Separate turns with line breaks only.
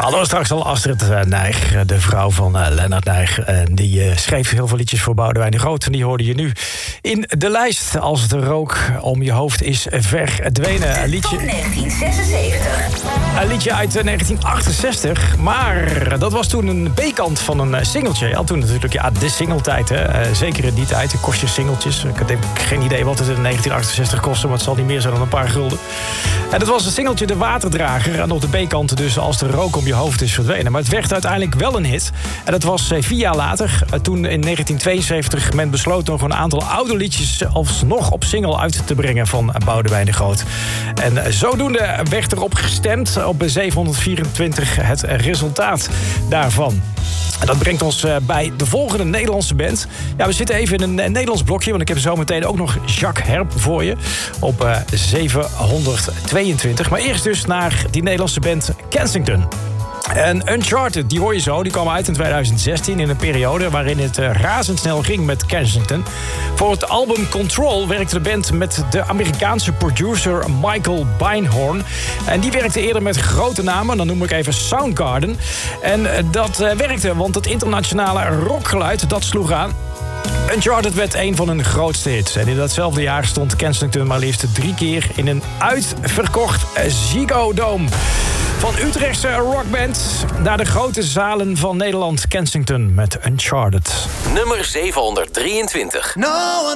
Hallo, straks al Astrid Nijg, de vrouw van Lennart Nijg. Die schreef heel veel liedjes voor Boudewijn de Groot. En die hoorde je nu in de lijst. Als de rook om je hoofd is verdwenen. Een liedje,
1976.
Een liedje uit 1968. Maar dat was toen een B-kant van een singeltje. Je had toen natuurlijk de singletijd. Zeker in die tijd. De kost je singeltjes. Ik heb geen idee wat het in 1968 kostte. Maar het zal niet meer zijn dan een paar gulden. En dat was een singeltje De Waterdrager. En op de B-kant dus Als de rook om je hoofd is verdwenen. Maar het werd uiteindelijk wel een hit. En dat was 4 jaar later. Toen in 1972 men besloot nog een aantal oude liedjes alsnog op single uit te brengen van Boudewijn de Groot. En zodoende werd erop gestemd op 724 het resultaat daarvan. En dat brengt ons bij de volgende Nederlandse band. Ja, we zitten even in een Nederlands blokje, want ik heb zo meteen ook nog Jacques Herp voor je op 722. Maar eerst dus naar die Nederlandse band Kensington. En Uncharted, die hoor je zo, die kwam uit in 2016... in een periode waarin het razendsnel ging met Kensington. Voor het album Control werkte de band met de Amerikaanse producer Michael Beinhorn. En die werkte eerder met grote namen, dan noem ik even Soundgarden. En dat werkte, want het internationale rockgeluid, dat sloeg aan. Uncharted werd een van hun grootste hits. En in datzelfde jaar stond Kensington maar liefst 3 keer... in een uitverkocht Ziggo Dome. Van Utrechtse rockband naar de grote zalen van Nederland. Kensington met Uncharted.
Nummer 723.